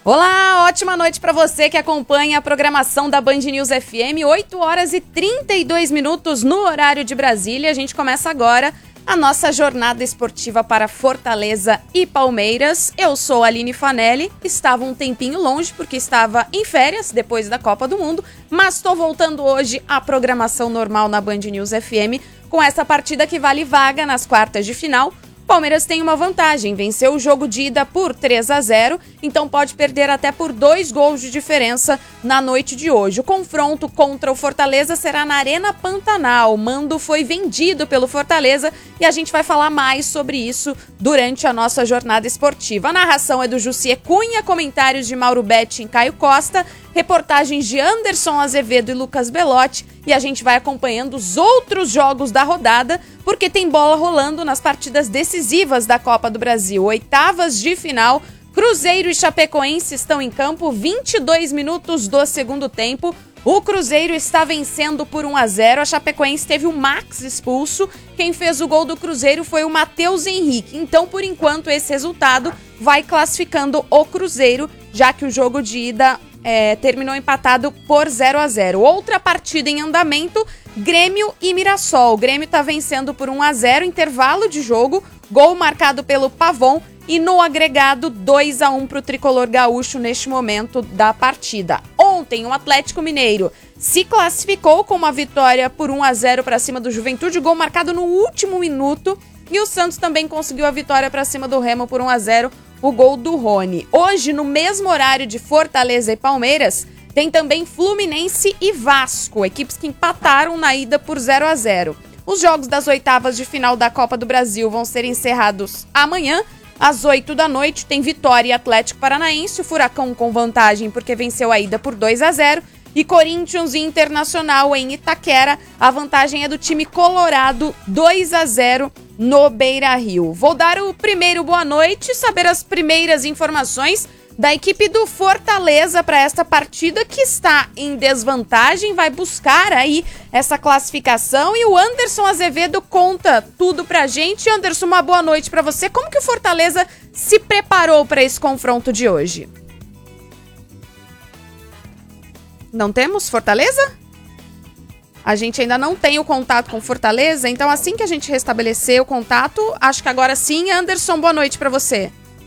Olá, ótima noite para você que acompanha a programação da Band News FM, 8 horas e 32 minutos no horário de Brasília. A gente começa agora a nossa jornada esportiva para Fortaleza e Palmeiras. Eu sou a Aline Fanelli, estava um tempinho longe porque estava em férias depois da Copa do Mundo, mas estou voltando hoje à programação normal na Band News FM com essa partida que vale vaga nas quartas de final. Palmeiras tem uma vantagem, venceu o jogo de ida por 3-0, então pode perder até por 2 gols de diferença na noite de hoje. O confronto contra o Fortaleza será na Arena Pantanal. O mando foi vendido pelo Fortaleza e a gente vai falar mais sobre isso durante a nossa jornada esportiva. A narração é do Jussier Cunha, comentários de Mauro Betti e Caio Costa, reportagens de Anderson Azevedo e Lucas Belotti, e a gente vai acompanhando os outros jogos da rodada, porque tem bola rolando nas partidas decisivas da Copa do Brasil. Oitavas de final, Cruzeiro e Chapecoense estão em campo, 22 minutos do segundo tempo. O Cruzeiro está vencendo por 1-0, a Chapecoense teve o Max expulso, quem fez o gol do Cruzeiro foi o Matheus Henrique. Então, por enquanto, esse resultado vai classificando o Cruzeiro, já que o jogo de ida terminou empatado por 0-0. Outra partida em andamento, Grêmio e Mirassol. O Grêmio está vencendo por 1-0, intervalo de jogo, gol marcado pelo Pavon e no agregado 2-1 para o tricolor gaúcho neste momento da partida. Ontem, o Atlético Mineiro se classificou com uma vitória por 1-0 para cima do Juventude, gol marcado no último minuto, e o Santos também conseguiu a vitória para cima do Remo por 1-0, o gol do Rony. Hoje, no mesmo horário de Fortaleza e Palmeiras, tem também Fluminense e Vasco, equipes que empataram na ida por 0-0. Os jogos das oitavas de final da Copa do Brasil vão ser encerrados amanhã, às 8 da noite. Tem Vitória e Atlético Paranaense, o Furacão com vantagem porque venceu a ida por 2-0. E Corinthians e Internacional em Itaquera, a vantagem é do time colorado, 2-0 no Beira-Rio. Vou dar o primeiro boa noite, saber as primeiras informações da equipe do Fortaleza para esta partida que está em desvantagem, vai buscar aí essa classificação, e o Anderson Azevedo conta tudo pra gente. Anderson, uma boa noite para você. Como que o Fortaleza se preparou para esse confronto de hoje? Não temos Fortaleza? A gente ainda não tem o contato com Fortaleza, então assim que a gente restabelecer o contato, acho que agora sim. Anderson, boa noite para você.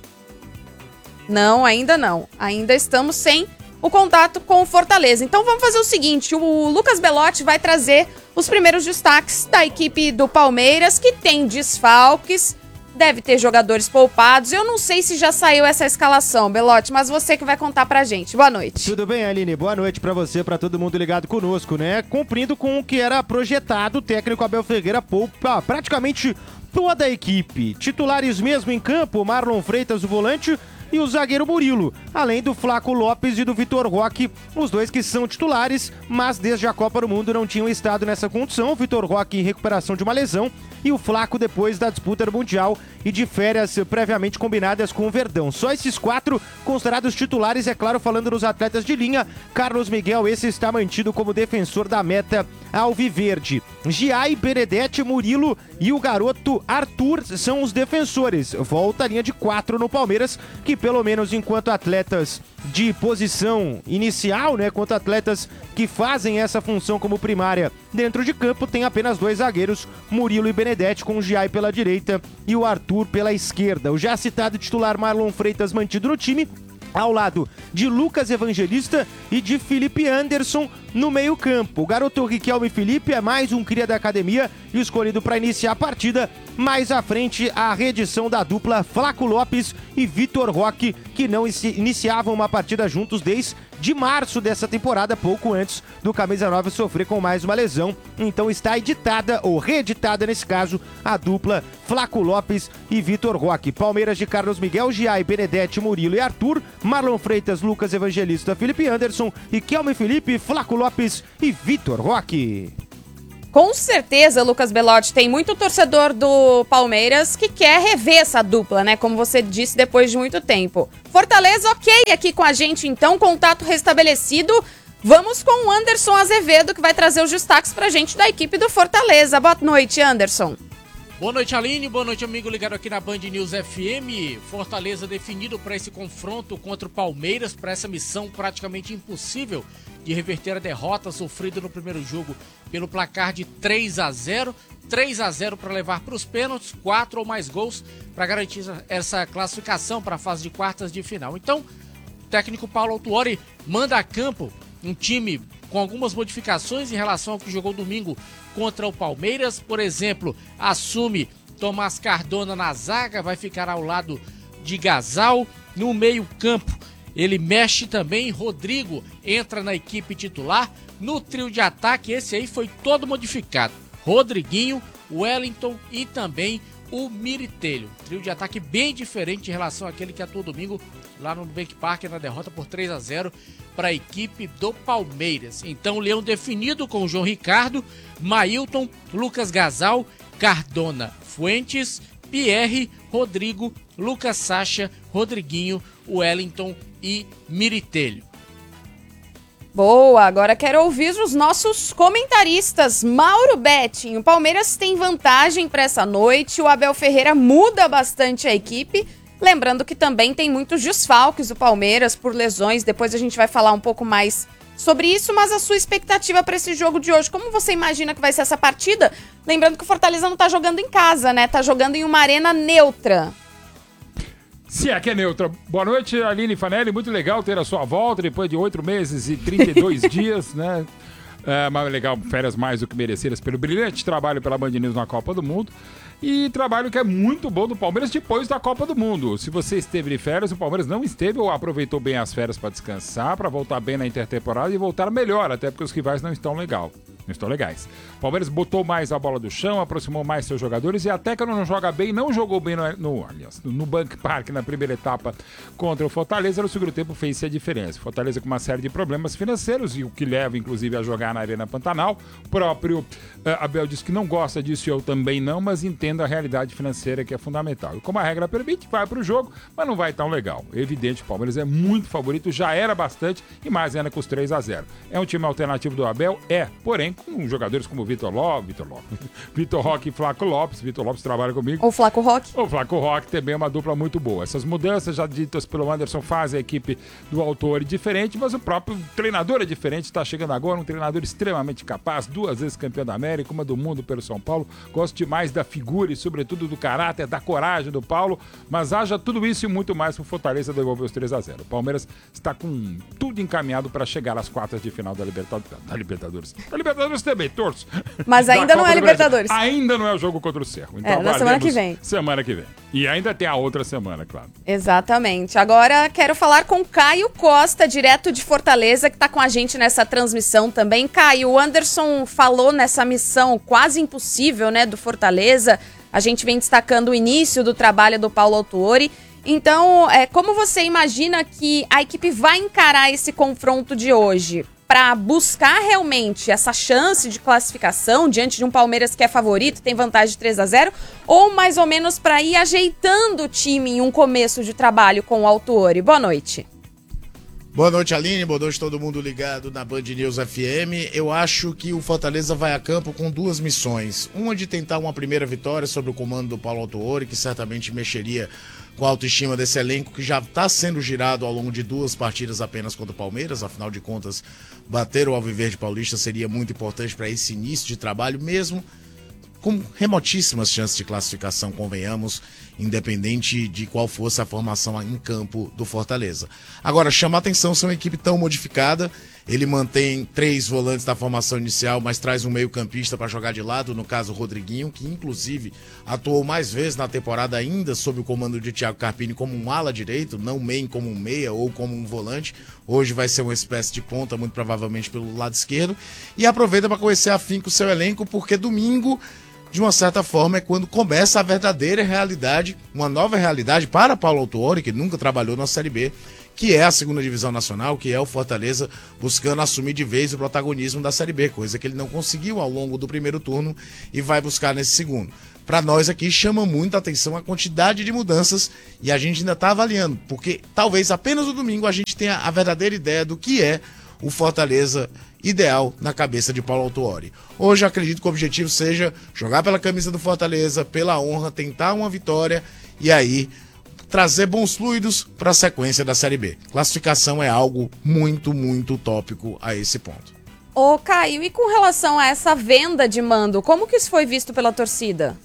Não, ainda não. Ainda estamos sem o contato com o Fortaleza. Então vamos fazer o seguinte, o Lucas Belotti vai trazer os primeiros destaques da equipe do Palmeiras, que tem desfalques, deve ter jogadores poupados. Eu não sei se já saiu essa escalação, Belotti, mas você que vai contar pra gente. Boa noite. Tudo bem, Aline? Boa noite pra você, pra todo mundo ligado conosco, né? Cumprindo com o que era projetado, o técnico Abel Ferreira poupa praticamente toda a equipe. Titulares mesmo em campo, Marlon Freitas, o volante, e o zagueiro Murilo, além do Flaco Lopes e do Vitor Roque, os dois que são titulares, mas desde a Copa do Mundo não tinham estado nessa condição. O Vitor Roque em recuperação de uma lesão e o Flaco depois da disputa do Mundial e de férias previamente combinadas com o Verdão. Só esses 4 considerados titulares, é claro, falando nos atletas de linha. Carlos Miguel, esse está mantido como defensor da meta alviverde. Giai, Benedetti, Murilo e o garoto Arthur são os defensores. Volta a linha de 4 no Palmeiras, que pelo menos enquanto atletas de posição inicial, né, quanto atletas que fazem essa função como primária dentro de campo, tem apenas 2 zagueiros, Murilo e Benedetti, com o Giai pela direita e o Arthur pela esquerda. O já citado titular Marlon Freitas mantido no time, ao lado de Lucas Evangelista e de Felipe Anderson no meio-campo. O garoto Riquelme Felipe é mais um cria da academia escolhido para iniciar a partida. Mais à frente, a reedição da dupla Flaco Lopes e Vitor Roque, que não iniciavam uma partida juntos desde março dessa temporada, pouco antes do Camisa 9 sofrer com mais uma lesão. Então está editada, ou reeditada nesse caso, a dupla Flaco Lopes e Vitor Roque. Palmeiras de Carlos Miguel, Giai, Benedetti, Murilo e Arthur, Marlon Freitas, Lucas Evangelista, Felipe Anderson, Riquelme Felipe, Flaco Lopes e Vitor Roque. Com certeza, Lucas Belotti, tem muito torcedor do Palmeiras que quer rever essa dupla, né? Como você disse, depois de muito tempo. Fortaleza, ok, aqui com a gente então, contato restabelecido. Vamos com o Anderson Azevedo, que vai trazer os destaques pra gente da equipe do Fortaleza. Boa noite, Anderson. Boa noite, Aline. Boa noite, amigo ligado aqui na Band News FM. Fortaleza definido para esse confronto contra o Palmeiras, para essa missão praticamente impossível de reverter a derrota sofrida no primeiro jogo pelo placar de 3-0. 3-0 para levar para os pênaltis, 4 ou mais gols para garantir essa classificação para a fase de quartas de final. Então, o técnico Paulo Autuori manda a campo um time com algumas modificações em relação ao que jogou domingo contra o Palmeiras. Por exemplo, assume Tomás Cardona na zaga, vai ficar ao lado de Gasal. No meio-campo, ele mexe também, Rodrigo entra na equipe titular. No trio de ataque, esse aí foi todo modificado. Rodriguinho, Wellington e também o Miritelho. Trio de ataque bem diferente em relação àquele que atuou domingo lá no Nubank Park na derrota por 3-0 para a equipe do Palmeiras. Então, o Leão definido com o João Ricardo, Mailton, Lucas Gasal, Cardona, Fuentes, Pierre, Rodrigo, Lucas Sacha, Rodriguinho, Wellington e Miritelho. Boa, agora quero ouvir os nossos comentaristas. Mauro Betting, o Palmeiras tem vantagem para essa noite, o Abel Ferreira muda bastante a equipe, lembrando que também tem muitos desfalques do Palmeiras por lesões, depois a gente vai falar um pouco mais sobre isso, mas a sua expectativa para esse jogo de hoje, como você imagina que vai ser essa partida? Lembrando que o Fortaleza não tá jogando em casa, né? Tá jogando em uma arena neutra. Se é que é neutra. Boa noite, Aline Fanelli. Muito legal ter a sua volta depois de 8 meses e 32 dias, né? Mas legal, férias mais do que merecidas pelo brilhante trabalho pela Band News na Copa do Mundo. E trabalho que é muito bom do Palmeiras depois da Copa do Mundo. Se você esteve de férias, o Palmeiras não esteve ou aproveitou bem as férias para descansar, para voltar bem na intertemporada e voltar melhor, até porque os rivais não estão legais. O Palmeiras botou mais a bola do chão, aproximou mais seus jogadores e até que não joga bem, não jogou bem no Nubank Park na primeira etapa contra o Fortaleza, no segundo tempo fez a diferença. Fortaleza com uma série de problemas financeiros e o que leva inclusive a jogar na Arena Pantanal. O próprio Abel disse que não gosta disso e eu também não, mas entendo a realidade financeira que é fundamental. E como a regra permite, vai para o jogo, mas não vai tão legal. É evidente, o Palmeiras é muito favorito, já era bastante e mais ainda com os 3-0. É um time alternativo do Abel? Porém, com jogadores como Vitor Roque e Flaco Lopes. Vitor Lopes trabalha comigo. Ou Flaco Roque. O Flaco Roque também é uma dupla muito boa. Essas mudanças já ditas pelo Anderson fazem a equipe do Autuori diferente, mas o próprio treinador é diferente. Está chegando agora um treinador extremamente capaz, 2 vezes campeão da América, uma do mundo pelo São Paulo. Gosto demais da figura e sobretudo do caráter, da coragem do Paulo, mas haja tudo isso e muito mais para o Fortaleza devolver os 3-0. O Palmeiras está com tudo encaminhado para chegar às quartas de final da Libertadores. Da Libertadores também, torço. Mas ainda não é Libertadores. Ainda não é o jogo contra o Cerro. Então, na semana que vem. Semana que vem. E ainda tem a outra semana, claro. Exatamente. Agora quero falar com Caio Costa, direto de Fortaleza, que está com a gente nessa transmissão também. Caio, o Anderson falou nessa missão quase impossível, né, do Fortaleza. A gente vem destacando o início do trabalho do Paulo Autuori. Então, como você imagina que a equipe vai encarar esse confronto de hoje? Para buscar realmente essa chance de classificação diante de um Palmeiras que é favorito, tem vantagem de 3-0, ou mais ou menos para ir ajeitando o time em um começo de trabalho com o Autuori? Boa noite. Boa noite, Aline. Boa noite todo mundo ligado na Band News FM. Eu acho que o Fortaleza vai a campo com 2 missões. Uma de tentar uma primeira vitória sobre o comando do Paulo Autuori, que certamente mexeria com a autoestima desse elenco que já está sendo girado ao longo de 2 partidas apenas contra o Palmeiras. Afinal de contas, bater o Alviverde Paulista seria muito importante para esse início de trabalho, mesmo com remotíssimas chances de classificação, convenhamos, independente de qual fosse a formação em campo do Fortaleza. Agora, chama a atenção ser uma equipe tão modificada. Ele mantém 3 volantes da formação inicial, mas traz um meio-campista para jogar de lado, no caso o Rodriguinho, que inclusive atuou mais vezes na temporada ainda sob o comando de Thiago Carpini como um ala direito, não como um meia ou como um volante. Hoje vai ser uma espécie de ponta, muito provavelmente pelo lado esquerdo. E aproveita para conhecer afinco o seu elenco, porque domingo, de uma certa forma, é quando começa a verdadeira realidade, uma nova realidade para Paulo Autuori, que nunca trabalhou na Série B, que é a 2ª Divisão Nacional, que é o Fortaleza buscando assumir de vez o protagonismo da Série B, coisa que ele não conseguiu ao longo do primeiro turno e vai buscar nesse segundo. Para nós aqui chama muita atenção a quantidade de mudanças e a gente ainda está avaliando, porque talvez apenas no domingo a gente tenha a verdadeira ideia do que é o Fortaleza ideal na cabeça de Paulo Autuori. Hoje acredito que o objetivo seja jogar pela camisa do Fortaleza, pela honra, tentar uma vitória e aí trazer bons fluidos para a sequência da Série B. Classificação é algo muito, muito utópico a esse ponto. Ô Caio, e com relação a essa venda de mando, como que isso foi visto pela torcida?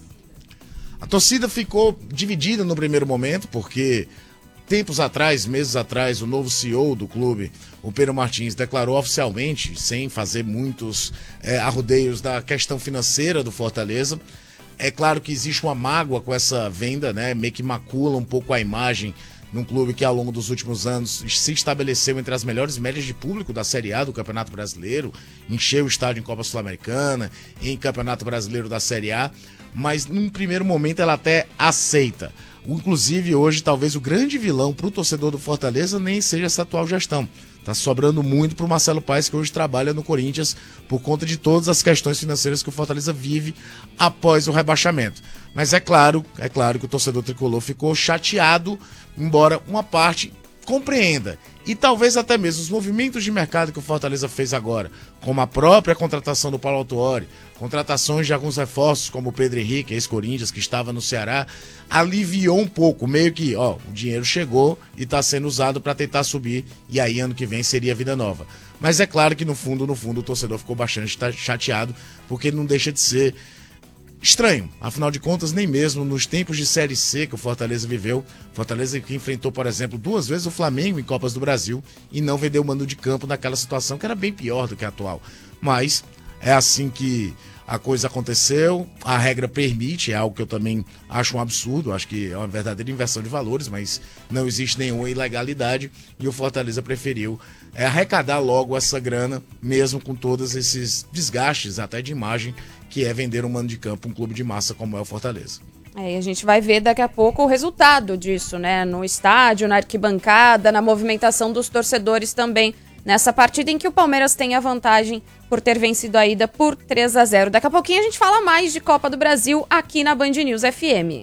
A torcida ficou dividida no primeiro momento, porque tempos atrás, meses atrás, o novo CEO do clube, o Pedro Martins, declarou oficialmente, sem fazer muitos arrodeios da questão financeira do Fortaleza. É claro que existe uma mágoa com essa venda, né? Meio que macula um pouco a imagem num clube que ao longo dos últimos anos se estabeleceu entre as melhores médias de público da Série A do Campeonato Brasileiro, encheu o estádio em Copa Sul-Americana, em Campeonato Brasileiro da Série A, mas num primeiro momento ela até aceita. Inclusive hoje talvez o grande vilão para o torcedor do Fortaleza nem seja essa atual gestão. Tá sobrando muito para o Marcelo Paes, que hoje trabalha no Corinthians por conta de todas as questões financeiras que o Fortaleza vive após o rebaixamento. Mas é claro que o torcedor tricolor ficou chateado, embora uma parte compreenda. E talvez até mesmo os movimentos de mercado que o Fortaleza fez agora, como a própria contratação do Paulo Autuori, contratações de alguns reforços, como o Pedro Henrique, ex-Corinthians, que estava no Ceará, aliviou um pouco, meio que, o dinheiro chegou e está sendo usado para tentar subir, e aí ano que vem seria vida nova. Mas é claro que no fundo, o torcedor ficou bastante chateado, porque não deixa de ser estranho. Afinal de contas, nem mesmo nos tempos de Série C que o Fortaleza viveu, Fortaleza que enfrentou, por exemplo, 2 vezes o Flamengo em Copas do Brasil e não vendeu o mando de campo naquela situação que era bem pior do que a atual. Mas é assim que a coisa aconteceu, a regra permite, é algo que eu também acho um absurdo, acho que é uma verdadeira inversão de valores, mas não existe nenhuma ilegalidade e o Fortaleza preferiu arrecadar logo essa grana, mesmo com todos esses desgastes até de imagem, que é vender um mando de campo, um clube de massa como é o Fortaleza. E a gente vai ver daqui a pouco o resultado disso, né? No estádio, na arquibancada, na movimentação dos torcedores também, nessa partida em que o Palmeiras tem a vantagem por ter vencido a ida por 3-0. Daqui a pouquinho a gente fala mais de Copa do Brasil aqui na Band News FM.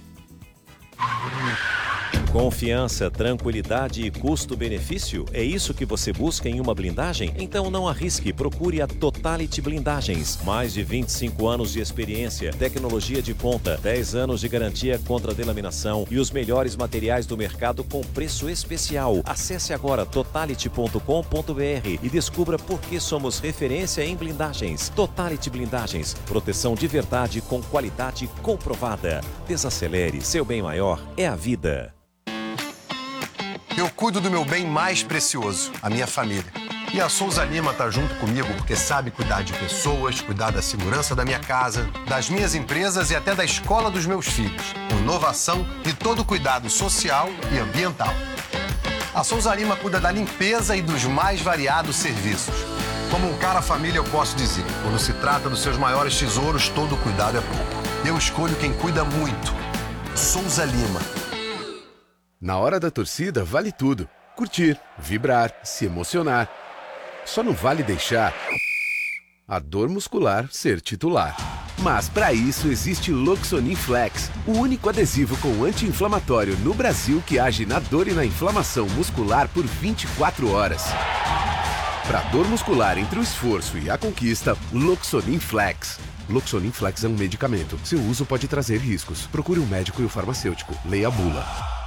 Confiança, tranquilidade e custo-benefício? É isso que você busca em uma blindagem? Então não arrisque, procure a Totality Blindagens. Mais de 25 anos de experiência, tecnologia de ponta, 10 anos de garantia contra delaminação e os melhores materiais do mercado com preço especial. Acesse agora totality.com.br e descubra por que somos referência em blindagens. Totality Blindagens, proteção de verdade com qualidade comprovada. Desacelere, seu bem maior é a vida. Eu cuido do meu bem mais precioso, a minha família. E a Souza Lima tá junto comigo porque sabe cuidar de pessoas, cuidar da segurança da minha casa, das minhas empresas e até da escola dos meus filhos. Com inovação e todo cuidado social e ambiental. A Souza Lima cuida da limpeza e dos mais variados serviços. Como um cara família, eu posso dizer, quando se trata dos seus maiores tesouros, todo cuidado é pouco. Eu escolho quem cuida muito. Souza Lima. Na hora da torcida, vale tudo. Curtir, vibrar, se emocionar. Só não vale deixar a dor muscular ser titular. Mas para isso existe Loxonin Flex, o único adesivo com anti-inflamatório no Brasil que age na dor e na inflamação muscular por 24 horas. Para dor muscular entre o esforço e a conquista, Loxonin Flex. Loxonin Flex é um medicamento. Seu uso pode trazer riscos. Procure um médico e o farmacêutico. Leia a bula.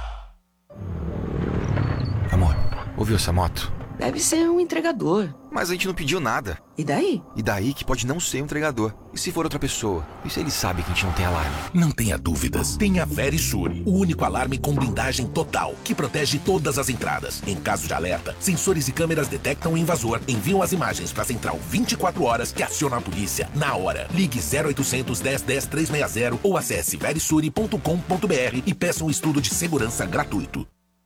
Amor, ouviu essa moto? Deve ser um entregador. Mas a gente não pediu nada. E daí? E daí que pode não ser um entregador. E se for outra pessoa? E se ele sabe que a gente não tem alarme? Não tenha dúvidas. Tenha Verisure, o único alarme com blindagem total, que protege todas as entradas. Em caso de alerta, sensores e câmeras detectam o invasor, enviam as imagens para a central 24 horas que aciona a polícia na hora. Ligue 0800 10 10 360 ou acesse verisure.com.br e peça um estudo de segurança gratuito.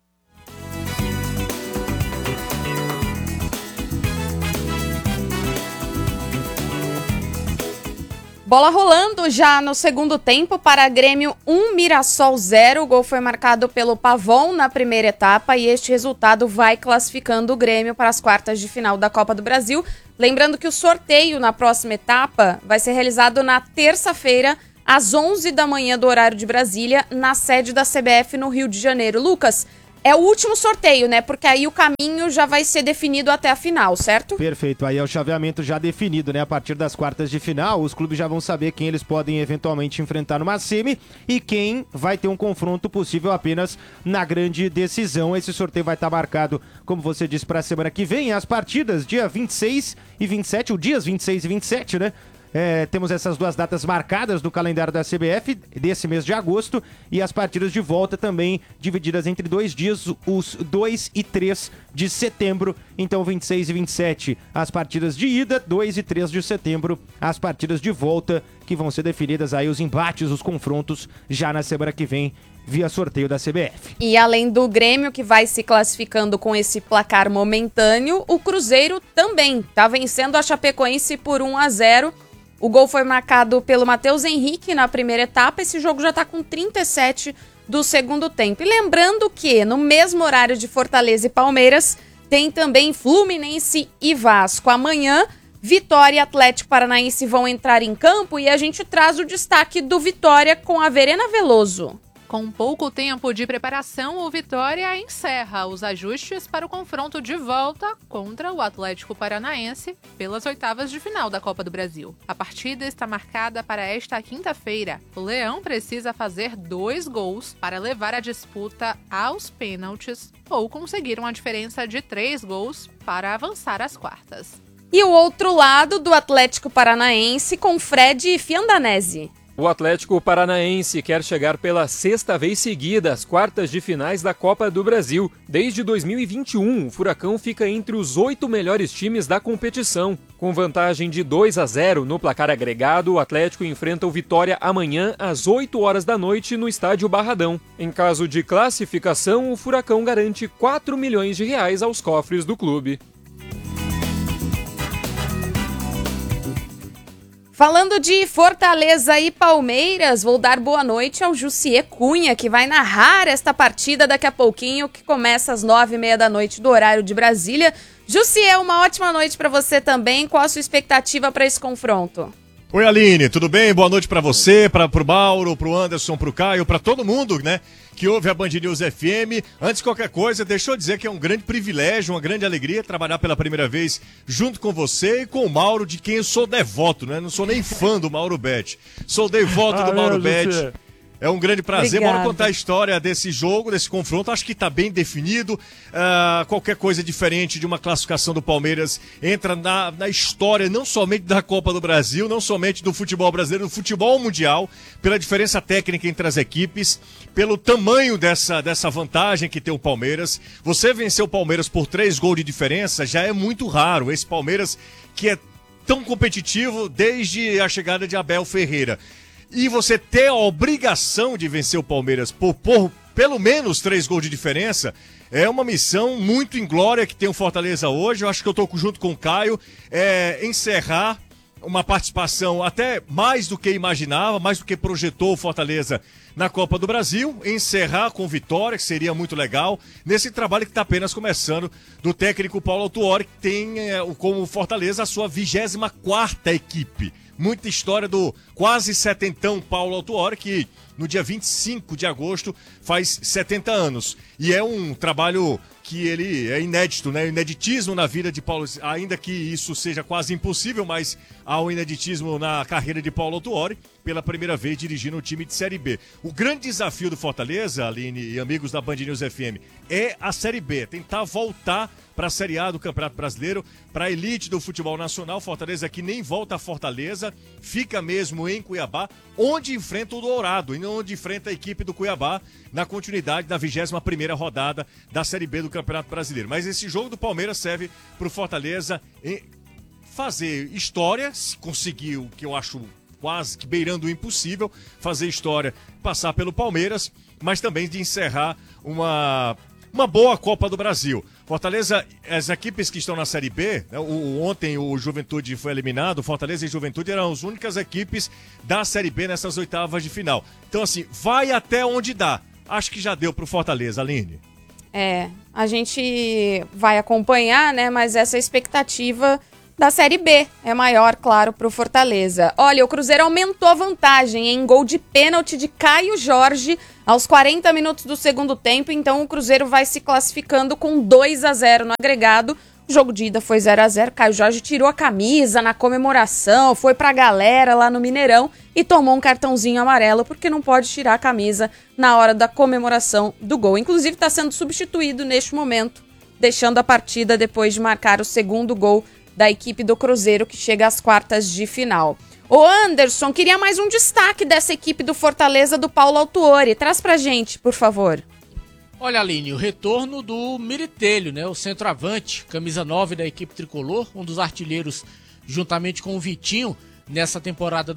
Bola rolando já no segundo tempo para Grêmio 1, Mirassol 0. O gol foi marcado pelo Pavon na primeira etapa e este resultado vai classificando o Grêmio para as quartas de final da Copa do Brasil. Lembrando que o sorteio na próxima etapa vai ser realizado na terça-feira, às 11 da manhã do horário de Brasília, na sede da CBF no Rio de Janeiro. Lucas, é o último sorteio, né? Porque aí o caminho já vai ser definido até a final, certo? Perfeito, aí é o chaveamento já definido, né? A partir das quartas de final, os clubes já vão saber quem eles podem eventualmente enfrentar numa semi e quem vai ter um confronto possível apenas na grande decisão. Esse sorteio vai estar marcado, como você disse, para a semana que vem. As partidas dia 26 e 27, ou dias 26 e 27, né? Temos essas duas datas marcadas no calendário da CBF desse mês de agosto e as partidas de volta também divididas entre 2 dias, os 2 e 3 de setembro. Então 26 e 27 as partidas de ida, 2 e 3 de setembro as partidas de volta, que vão ser definidas aí os embates, os confrontos já na semana que vem via sorteio da CBF. E além do Grêmio, que vai se classificando com esse placar momentâneo, o Cruzeiro também tá vencendo a Chapecoense por 1-0. O gol foi marcado pelo Matheus Henrique na primeira etapa. Esse jogo já tá com 37 do segundo tempo. E lembrando que no mesmo horário de Fortaleza e Palmeiras tem também Fluminense e Vasco. Amanhã, Vitória e Atlético Paranaense vão entrar em campo e a gente traz o destaque do Vitória com a Verena Veloso. Com pouco tempo de preparação, o Vitória encerra os ajustes para o confronto de volta contra o Atlético Paranaense pelas oitavas de final da Copa do Brasil. A partida está marcada para esta quinta-feira. O Leão precisa fazer 2 gols para levar a disputa aos pênaltis ou conseguir uma diferença de 3 gols para avançar às quartas. E o outro lado do Atlético Paranaense com Fred e Fiandanese. O Atlético Paranaense quer chegar pela 6ª vez seguida às quartas de finais da Copa do Brasil. Desde 2021, o Furacão fica entre os 8 melhores times da competição. Com vantagem de 2-0 no placar agregado, o Atlético enfrenta o Vitória amanhã às 8 horas da noite no estádio Barradão. Em caso de classificação, o Furacão garante R$4 milhões aos cofres do clube. Falando de Fortaleza e Palmeiras, vou dar boa noite ao Jussier Cunha, que vai narrar esta partida daqui a pouquinho, que começa às 9h30 da noite do horário de Brasília. Jussier, uma ótima noite para você também. Qual a sua expectativa para esse confronto? Oi, Aline, tudo bem? Boa noite pra você, pro Mauro, pro Anderson, pro Caio, pra todo mundo, né, que ouve a Band News FM. Antes de qualquer coisa, deixa eu dizer que é um grande privilégio, uma grande alegria trabalhar pela primeira vez junto com você e com o Mauro, de quem eu sou devoto, né? Não sou nem fã do Mauro Betti. Sou devoto do Mauro Betti. É um grande prazer. Obrigada. Bora contar a história desse jogo, desse confronto. Acho que está bem definido. Qualquer coisa diferente de uma classificação do Palmeiras entra na história, não somente da Copa do Brasil, não somente do futebol brasileiro, do futebol mundial, pela diferença técnica entre as equipes, pelo tamanho dessa vantagem que tem o Palmeiras. Você vencer o Palmeiras por 3 gols de diferença já é muito raro. Esse Palmeiras que é tão competitivo desde a chegada de Abel Ferreira. E você ter a obrigação de vencer o Palmeiras por pelo menos 3 gols de diferença é uma missão muito inglória que tem o Fortaleza hoje. Eu acho que eu estou junto com o Caio. Encerrar uma participação até mais do que imaginava, mais do que projetou o Fortaleza na Copa do Brasil. Encerrar com vitória, que seria muito legal, nesse trabalho que está apenas começando do técnico Paulo Autuori, que tem como Fortaleza a sua 24ª equipe. Muita história do quase setentão Paulo Autuori, que no dia 25 de agosto faz 70 anos. E é um trabalho que ele é inédito, né? O ineditismo na vida de Paulo, ainda que isso seja quase impossível, mas há um ineditismo na carreira de Paulo Autuori, pela primeira vez dirigindo um time de Série B. O grande desafio do Fortaleza, Aline e amigos da Band News FM, é a Série B, tentar voltar para a Série A do Campeonato Brasileiro, para a elite do futebol nacional. Fortaleza que nem volta a Fortaleza, fica mesmo em Cuiabá, onde enfrenta o Dourado, e onde enfrenta a equipe do Cuiabá na continuidade da 21ª rodada da Série B do Campeonato Brasileiro. Mas esse jogo do Palmeiras serve para o Fortaleza fazer história, se conseguir o que eu acho quase que beirando o impossível, fazer história, passar pelo Palmeiras, mas também de encerrar uma boa Copa do Brasil. Fortaleza, as equipes que estão na Série B, né, ontem o Juventude foi eliminado, Fortaleza e Juventude eram as únicas equipes da Série B nessas oitavas de final. Então, assim, vai até onde dá. Acho que já deu pro Fortaleza, Aline. A gente vai acompanhar, né, mas essa expectativa da Série B. É maior, claro, para o Fortaleza. Olha, o Cruzeiro aumentou a vantagem em gol de pênalti de Caio Jorge aos 40 minutos do segundo tempo. Então o Cruzeiro vai se classificando com 2-0 no agregado. O jogo de ida foi 0-0. Caio Jorge tirou a camisa na comemoração, foi pra galera lá no Mineirão e tomou um cartãozinho amarelo porque não pode tirar a camisa na hora da comemoração do gol. Inclusive está sendo substituído neste momento, deixando a partida depois de marcar o segundo gol da equipe do Cruzeiro, que chega às quartas de final. Ô Anderson, queria mais um destaque dessa equipe do Fortaleza, do Paulo Autuori. Traz pra gente, por favor. Olha, Aline, o retorno do Miritelho, né? O centroavante, camisa 9 da equipe tricolor, um dos artilheiros juntamente com o Vitinho nessa temporada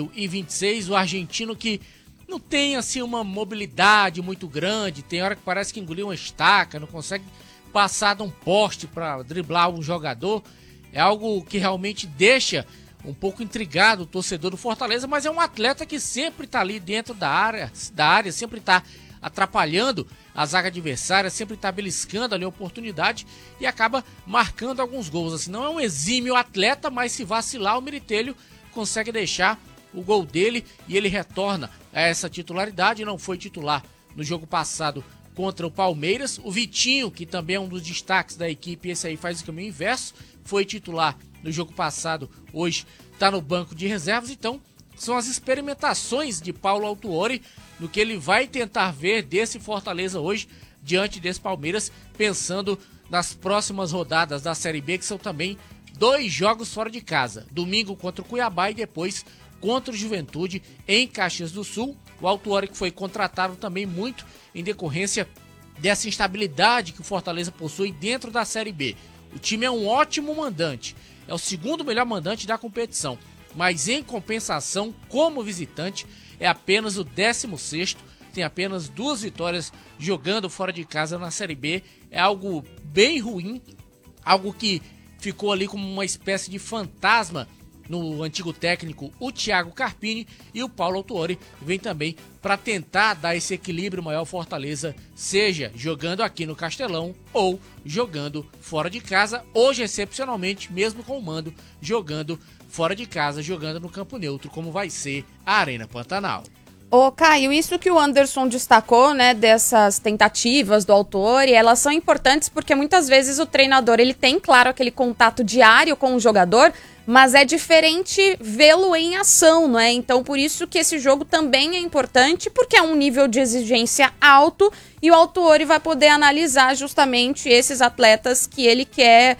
2026. O argentino que não tem assim uma mobilidade muito grande, tem hora que parece que engoliu uma estaca, não consegue passar de um poste para driblar um jogador. É algo que realmente deixa um pouco intrigado o torcedor do Fortaleza, mas é um atleta que sempre está ali dentro da área, sempre está atrapalhando a zaga adversária, sempre está beliscando ali a oportunidade e acaba marcando alguns gols. Assim, não é um exímio atleta, mas se vacilar, o Miritelho consegue deixar o gol dele e ele retorna a essa titularidade. Não foi titular no jogo passado contra o Palmeiras. O Vitinho, que também é um dos destaques da equipe, esse aí faz o caminho inverso, foi titular no jogo passado, hoje está no banco de reservas. Então são as experimentações de Paulo Autuori no que ele vai tentar ver desse Fortaleza hoje diante desse Palmeiras, pensando nas próximas rodadas da Série B, que são também 2 jogos fora de casa, domingo contra o Cuiabá e depois contra o Juventude em Caxias do Sul. O Autuori que foi contratado também muito em decorrência dessa instabilidade que o Fortaleza possui dentro da Série B. O time é um ótimo mandante, é o segundo melhor mandante da competição, mas em compensação, como visitante, é apenas o 16º, tem apenas 2 vitórias jogando fora de casa na Série B. É algo bem ruim, algo que ficou ali como uma espécie de fantasma no antigo técnico, o Thiago Carpini, e o Paulo Autuori vem também para tentar dar esse equilíbrio maior ao Fortaleza, seja jogando aqui no Castelão ou jogando fora de casa, hoje excepcionalmente, mesmo com o mando, jogando fora de casa, jogando no campo neutro, como vai ser a Arena Pantanal. Ô Caio, isso que o Anderson destacou, né, dessas tentativas do Autuori, elas são importantes porque muitas vezes o treinador, ele tem, claro, aquele contato diário com o jogador, mas é diferente vê-lo em ação, não é? Então, por isso que esse jogo também é importante, porque é um nível de exigência alto e o Autuori vai poder analisar justamente esses atletas que ele quer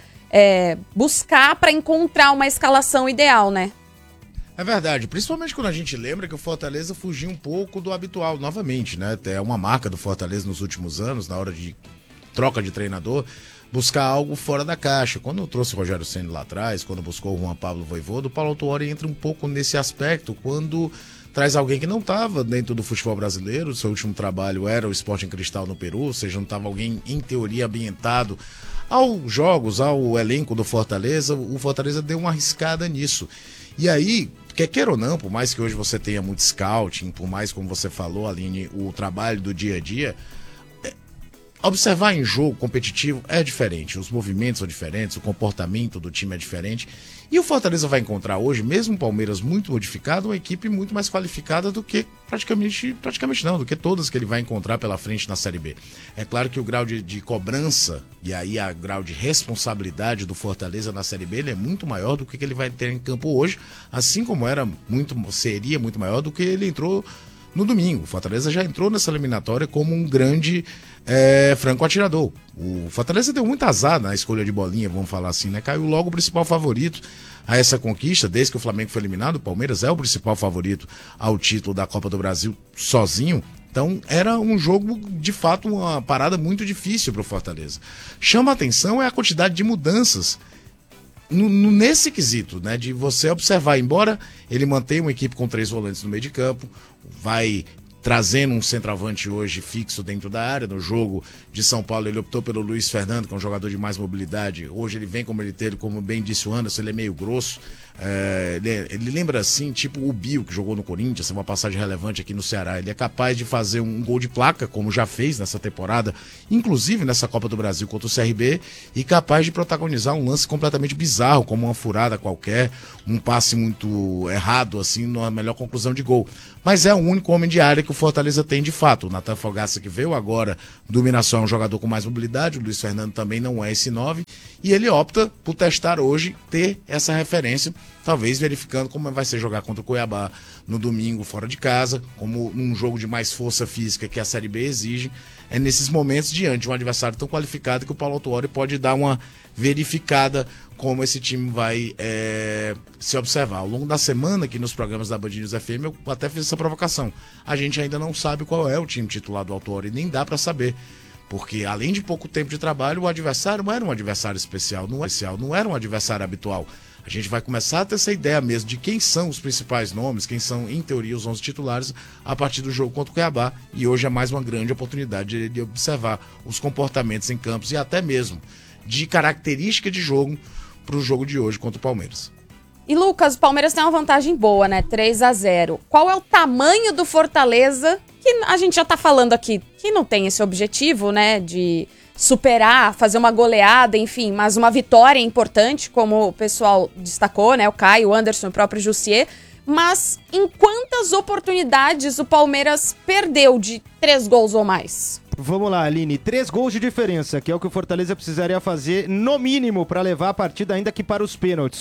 buscar para encontrar uma escalação ideal, né? É verdade, principalmente quando a gente lembra que o Fortaleza fugiu um pouco do habitual, novamente, né? É uma marca do Fortaleza nos últimos anos, na hora de troca de treinador, buscar algo fora da caixa. Quando eu trouxe o Rogério Ceni lá atrás, quando buscou o Juan Pablo Vojvoda, o Paulo Autuori entra um pouco nesse aspecto, quando traz alguém que não estava dentro do futebol brasileiro, seu último trabalho era o Sporting Cristal no Peru, ou seja, não estava alguém, em teoria, ambientado aos jogos, ao elenco do Fortaleza. O Fortaleza deu uma arriscada nisso. E aí, quer ou não, por mais que hoje você tenha muito scouting, por mais, como você falou, Aline, o trabalho do dia a dia, observar em jogo competitivo é diferente, os movimentos são diferentes, o comportamento do time é diferente, e o Fortaleza vai encontrar hoje, mesmo o Palmeiras muito modificado, uma equipe muito mais qualificada do que praticamente não, do que todas que ele vai encontrar pela frente na Série B. É claro que o grau de cobrança e aí o grau de responsabilidade do Fortaleza na Série B ele é muito maior do que ele vai ter em campo hoje, assim como seria muito maior do que ele entrou no domingo. O Fortaleza já entrou nessa eliminatória como um grande franco atirador. O Fortaleza deu muito azar na escolha de bolinha, vamos falar assim, né? Caiu logo o principal favorito a essa conquista, desde que o Flamengo foi eliminado. O Palmeiras é o principal favorito ao título da Copa do Brasil sozinho. Então era um jogo, de fato, uma parada muito difícil para o Fortaleza. Chama a atenção a quantidade de mudanças nesse quesito, né, de você observar, embora ele mantenha uma equipe com 3 volantes no meio de campo, vai trazendo um centroavante hoje fixo dentro da área. No jogo de São Paulo ele optou pelo Luiz Fernando, que é um jogador de mais mobilidade. Hoje ele vem como ele teve, como bem disse o Anderson, ele é meio grosso, Ele lembra assim, tipo o Bill, que jogou no Corinthians, uma passagem relevante aqui no Ceará. Ele é capaz de fazer um gol de placa, como já fez nessa temporada, inclusive nessa Copa do Brasil contra o CRB, e capaz de protagonizar um lance completamente bizarro, como uma furada qualquer, um passe muito errado, assim, na melhor conclusão de gol. Mas é o único homem de área que o Fortaleza tem de fato. O Nathan Fogaça, que veio agora do Mirassol, é um jogador com mais mobilidade, o Luiz Fernando também não é esse 9, e ele opta por testar hoje, ter essa referência, talvez verificando como vai ser jogar contra o Cuiabá no domingo fora de casa, como num jogo de mais força física que a Série B exige. É nesses momentos, diante de um adversário tão qualificado, que o Paulo Autuori pode dar uma verificada como esse time vai se observar. Ao longo da semana, aqui nos programas da Band News FM, eu até fiz essa provocação. A gente ainda não sabe qual é o time titular do Autuori, nem dá para saber. Porque, além de pouco tempo de trabalho, o adversário não era um adversário especial, não era um adversário habitual. A gente vai começar a ter essa ideia mesmo de quem são os principais nomes, quem são, em teoria, os 11 titulares a partir do jogo contra o Cuiabá. E hoje é mais uma grande oportunidade de observar os comportamentos em campos e até mesmo de característica de jogo para o jogo de hoje contra o Palmeiras. E Lucas, o Palmeiras tem uma vantagem boa, né? 3-0. Qual é o tamanho do Fortaleza, que a gente já tá falando aqui, que não tem esse objetivo, né, de superar, fazer uma goleada, enfim, mas uma vitória importante, como o pessoal destacou, né, o Caio, o Anderson, o próprio Jussier. Mas em quantas oportunidades o Palmeiras perdeu de 3 gols ou mais? Vamos lá, Aline. 3 gols de diferença, que é o que o Fortaleza precisaria fazer, no mínimo, para levar a partida ainda que para os pênaltis.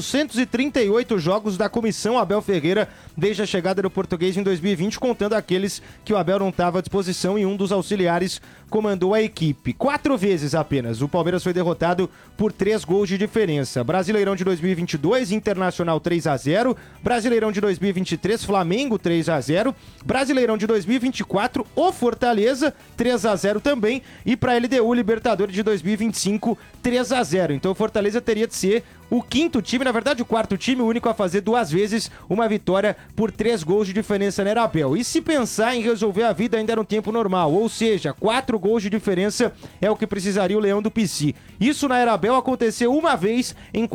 438 jogos da comissão Abel Ferreira desde a chegada do português em 2020, contando aqueles que o Abel não estava à disposição e um dos auxiliares comandou a equipe. 4 vezes apenas o Palmeiras foi derrotado por 3 gols de diferença. Brasileirão de 2022, Internacional 3-0. Brasileirão de 2023, Flamengo 3-0. Brasileirão de 2024, o Fortaleza 3-0 também, e para a LDU Libertadores de 2025, 3-0. Então o Fortaleza teria de ser o quinto time, na verdade o quarto time, o único a fazer 2 vezes uma vitória por 3 gols de diferença na Era Abel. E se pensar em resolver a vida ainda no tempo normal, ou seja, 4 gols de diferença é o que precisaria o Leão do Pici. Isso na Era Abel aconteceu uma vez em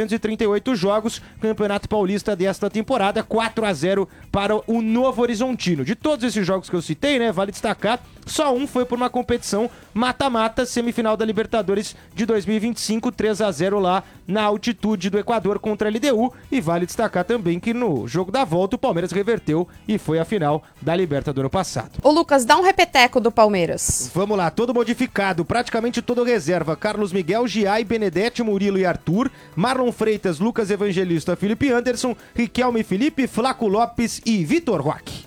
438 jogos, Campeonato Paulista desta temporada, 4-0 para o Novo Horizontino. De todos esses jogos que eu citei, né, vale destacar, só um foi por uma competição mata-mata, semifinal da Libertadores de 2025, 3-0 lá na altitude do Equador contra a LDU, e vale destacar também que no jogo da volta o Palmeiras reverteu e foi a final da Liberta do ano passado. Ô Lucas, dá um repeteco do Palmeiras. Vamos lá, todo modificado, praticamente todo reserva. Carlos Miguel, Giai, Benedetti, Murilo e Arthur, Marlon Freitas, Lucas Evangelista, Felipe Anderson, Riquelme Felipe, Flaco Lopes e Vitor Roque.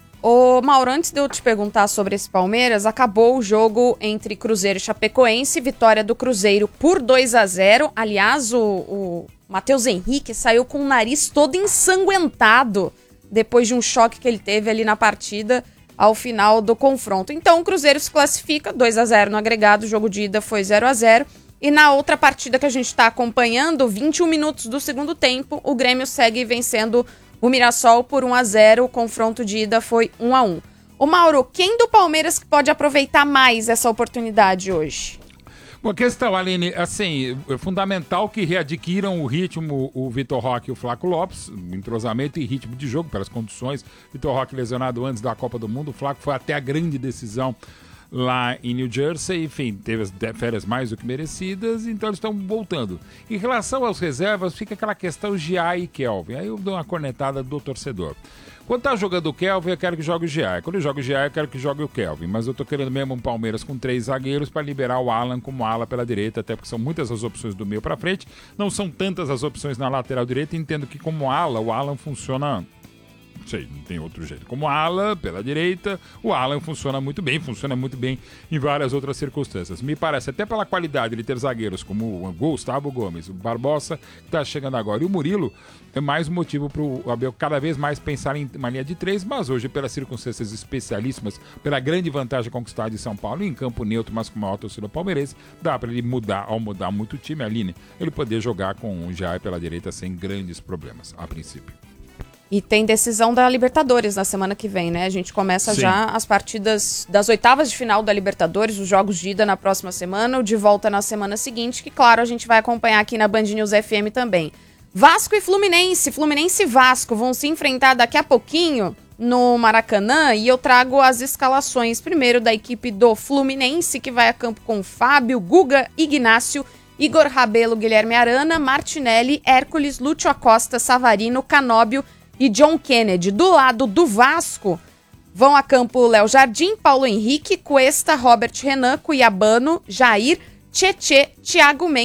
Ô Mauro, antes de eu te perguntar sobre esse Palmeiras, acabou o jogo entre Cruzeiro e Chapecoense, vitória do Cruzeiro por 2-0. Aliás, o Matheus Henrique saiu com o nariz todo ensanguentado depois de um choque que ele teve ali na partida ao final do confronto. Então o Cruzeiro se classifica 2-0 no agregado, o jogo de ida foi 0-0. E na outra partida que a gente está acompanhando, 21 minutos do segundo tempo, o Grêmio segue vencendo o Mirassol por 1-0, o confronto de ida foi 1-1. Ô Mauro, quem do Palmeiras que pode aproveitar mais essa oportunidade hoje? Uma questão, Aline, assim, é fundamental que readquiram o ritmo o Vitor Roque e o Flaco Lopes, entrosamento e ritmo de jogo pelas condições. Vitor Roque lesionado antes da Copa do Mundo, o Flaco foi até a grande decisão lá em New Jersey, enfim, teve as férias mais do que merecidas, então eles estão voltando. Em relação aos reservas, fica aquela questão Giai e Kelvin, aí eu dou uma cornetada do torcedor. Quando tá jogando o Kelvin, eu quero que jogue o Giai. Quando eu jogo o Giai, eu quero que jogue o Kelvin. Mas eu tô querendo mesmo um Palmeiras com 3 zagueiros para liberar o Alan como ala pela direita, até porque são muitas as opções do meio para frente, não são tantas as opções na lateral direita, entendo que como ala, o Alan funciona... Não sei, não tem outro jeito. Como ala, pela direita, o Alan funciona muito bem em várias outras circunstâncias. Me parece, até pela qualidade de ter zagueiros como o Gustavo Gomes, o Barbosa, que está chegando agora, e o Murilo, é mais um motivo para o Abel cada vez mais pensar em uma linha de 3, mas hoje, pelas circunstâncias especialíssimas, pela grande vantagem conquistada em São Paulo, em campo neutro, mas com maior torcida palmeirense, dá para ele mudar, ao mudar muito o time, Aline, ele poder jogar com o Jair pela direita sem grandes problemas, a princípio. E tem decisão da Libertadores na semana que vem, né? A gente começa já as partidas das oitavas de final da Libertadores, os jogos de ida na próxima semana, o de volta na semana seguinte, que claro, a gente vai acompanhar aqui na Band News FM também. Vasco e Fluminense. Fluminense e Vasco vão se enfrentar daqui a pouquinho no Maracanã e eu trago as escalações. Primeiro da equipe do Fluminense, que vai a campo com Fábio, Guga, Ignácio, Igor Rabelo, Guilherme Arana, Martinelli, Hércules, Lúcio Acosta, Savarino, Canóbio e John Kennedy. Do lado do Vasco, vão a campo Léo Jardim, Paulo Henrique, Cuesta, Robert Renan, Cuiabano, Jair, Tietê, Thiago Mendes